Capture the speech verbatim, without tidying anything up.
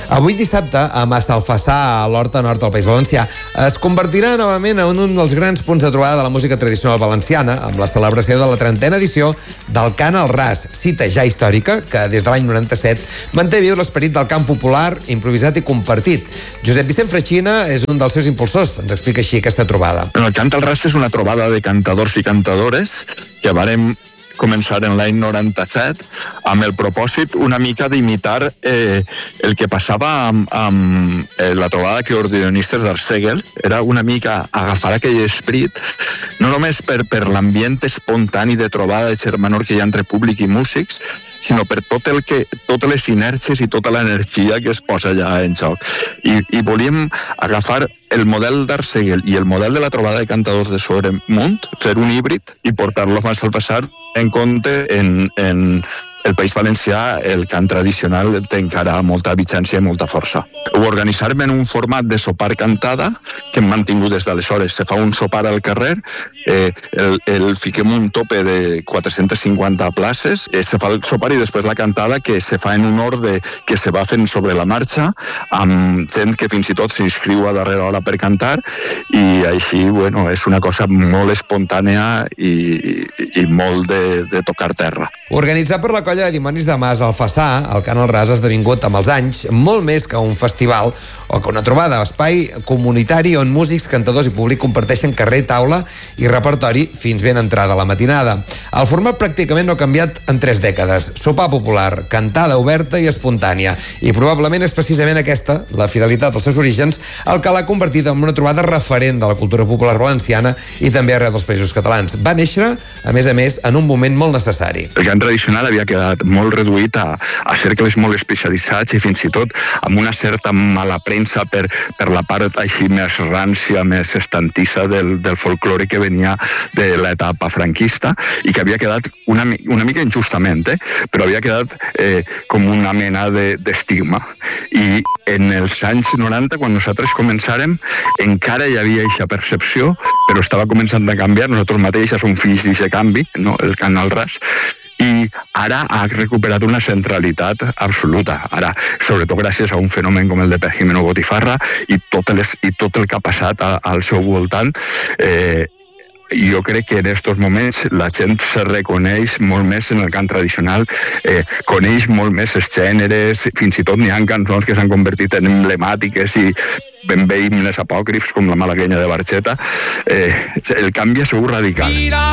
Avui dissabte, a Massalfassar, a l'Horta Nord del País Valencià, es convertirà novament en un dels grans punts de trobada de la música tradicional valenciana, amb la celebració de la trentena edició del Cant al Ras, cita ja històrica que des de l'any noranta-set manté viu l'esperit del cant popular, improvisat i compartit. Josep Vicent Freixina és un dels seus impulsors, ens explica així aquesta trobada. El Cant al Ras és una trobada de cantadors i cantadores que varem començar en l'any noranta-set amb el propòsit una mica d'imitar eh, el que passava amb, amb eh, la trobada que ordeonistes d'Arsèguel. Era una mica agafar aquell esperit, no només per, per l'ambient espontani de trobada de germanor que hi ha entre públic i músics, sinó per tot el que, totes les sinergies i tota l'energia que es posa allà en joc. I, i volíem agafar el model d'Arsèguel i el model de la trobada de cantadors de Sobremunt, fer un híbrid i portar-lo a Massalfassar en compte en, en el País Valencià. El cant tradicional té encara molta vigència i molta força. Ho organitzarem en un format de sopar cantada que hem mantingut des d'aleshores. Se fa un sopar al carrer, eh, el, el fiquem un tope de quatre-centes cinquanta places, eh, se fa el sopar i després la cantada, que se fa en un ordre que se va fent sobre la marxa, amb gent que fins i tot s'inscriu a darrera hora per cantar, i així, bueno, és una cosa molt espontània i, i, i molt de, de tocar terra. Organitzat per la colla de dimonis de Massalfassar, el Cant al Ras ha esdevingut amb els anys molt més que un festival o que una trobada, espai comunitari on músics, cantadors i públic comparteixen carrer, taula i repertori fins ben entrada la matinada. El format pràcticament no ha canviat en tres dècades. Sopar popular, cantada oberta i espontània. I probablement és precisament aquesta, la fidelitat als seus orígens, el que l'ha convertit en una trobada referent de la cultura popular valenciana i també arreu dels països catalans. Va néixer, a més a més, en un moment molt necessari. El cant tradicional havia quedat molt reduït a, a cercles molt especialitzats i fins i tot amb una certa mala premsa per, per la part així més rància, més estantissa del, del folklore que venia de l'etapa franquista i que havia quedat una, una mica injustament, eh? Però havia quedat eh, com una mena de, d'estigma. I en els anys noranta, quan nosaltres començàrem, encara hi havia aquesta percepció, però estava començant a canviar. Nosaltres mateixos som fills d'aquest canvi, no? El Cant al Ras, i ara ha recuperat una centralitat absoluta. Ara, sobretot gràcies a un fenomen com el de Pere Jimeno Botifarra i tot, les, i tot el que ha passat a, al seu voltant, eh, jo crec que en aquests moments la gent se reconeix molt més en el cant tradicional, eh, coneix molt més els gèneres, fins i tot n'hi ha cançons que s'han convertit en emblemàtiques i ben bé himnes apòcrifs com la Malaguenya de Barxeta. Eh, el canvi ha sigut radical.